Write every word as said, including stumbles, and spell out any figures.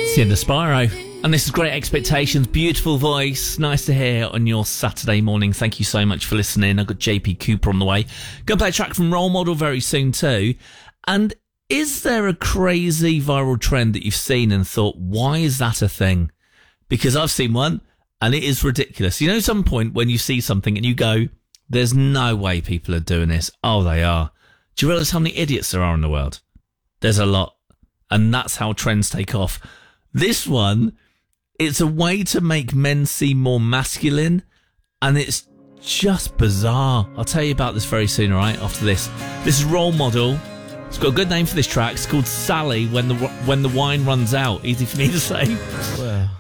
It's the end of Spyro. And this is Great Expectations. Beautiful voice. Nice to hear on your Saturday morning. Thank you so much for listening. I've got J P Cooper on the way. Going to play a track from Role Model very soon too. And is there a crazy viral trend that you've seen and thought, why is that a thing? Because I've seen one and it is ridiculous. You know, some point when you see something and you go, there's no way people are doing this. Oh, they are. Do you realise how many idiots there are in the world? There's a lot. And that's how trends take off. This one, it's a way to make men seem more masculine, and it's just bizarre. I'll tell you about this very soon, all right, after this. This is Role Model. It's got a good name for this track. It's called Sally, When the When the Wine Runs Out. Easy for me to say. Well.